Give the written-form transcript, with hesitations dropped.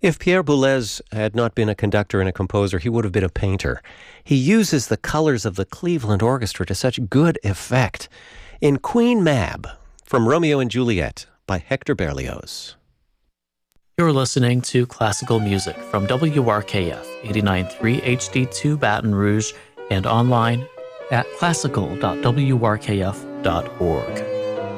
If Pierre Boulez had not been a conductor and a composer, he would have been a painter. He uses the colors of the Cleveland Orchestra to such good effect. In Queen Mab, from Romeo and Juliet, by Hector Berlioz. You're listening to classical music from WRKF 89.3 HD2 Baton Rouge and online at classical.wrkf.org.